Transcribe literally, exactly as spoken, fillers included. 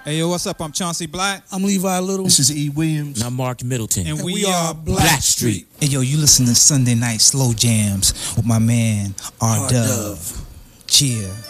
Hey, yo, what's up? I'm Chauncey Black. I'm Levi Little. This is E. Williams. And I'm Mark Middleton. And, And we, we are are Black Street. Hey, yo, you listen to Sunday Night Slow Jams with my man, R. R. Dove. Dove. Cheer.